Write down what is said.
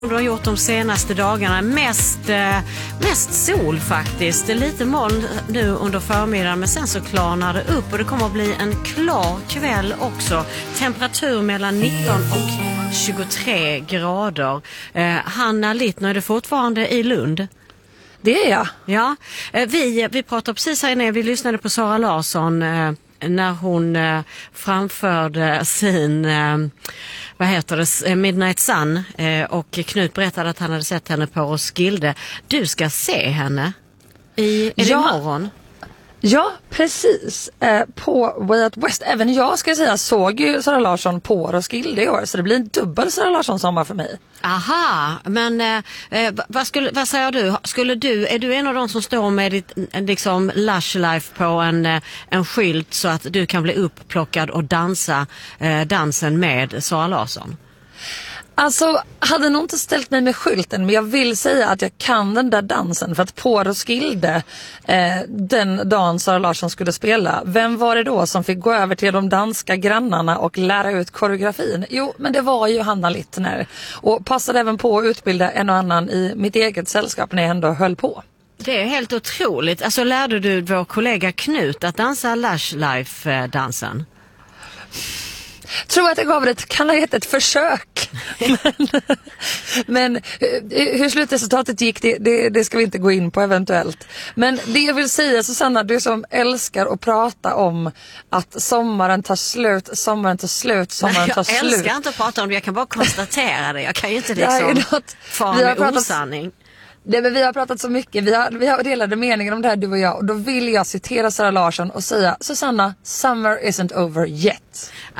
Du har gjort de senaste dagarna mest sol faktiskt. Det är lite moln nu under förmiddagen, men sen så klarnar det upp och det kommer att bli en klar kväll också. Temperatur mellan 19 och 23 grader. Hanna Littner, är det fortfarande i Lund? Det är jag. Ja, vi pratade precis här inne, vi lyssnade på Sara Larsson när hon framförde sin Midnight Sun och Knut berättade att han hade sett henne på Roskilde. Du ska se henne är det imorgon? Ja, precis. På Way Out West. Även jag ska säga såg ju Sara Larsson på Roskilde i år, så det blir en dubbel Sara Larsson-sommar för mig. Aha, men vad säger du? Är du en av de som står med ditt liksom Lush Life på en skylt så att du kan bli upplockad och dansa dansen med Sara Larsson? Alltså, hade nog inte ställt mig med skylten, men jag vill säga att jag kan den där dansen, för att på Roskilde den dagen Sara Larsson skulle spela, vem var det då som fick gå över till de danska grannarna och lära ut koreografin? Jo, men det var ju Hanna Littner, och passade även på att utbilda en och annan i mitt eget sällskap när jag ändå höll på. Det är helt otroligt. Alltså, lärde du vår kollega Knut att dansa Lush Life-dansen? Tror att jag gav det, kan ha gett ett försök. men hur slutresultatet gick, det ska vi inte gå in på eventuellt. Men det jag vill säga, Susanna, du som älskar att prata om att sommaren tar slut. Jag älskar inte att prata om det, jag kan bara konstatera det. Jag kan ju inte fara med osanning. Det, men vi har pratat så mycket, vi har delade meningar om det här, du och jag, och då vill jag citera Sara Larsson och säga: Susanna, summer isn't over yet.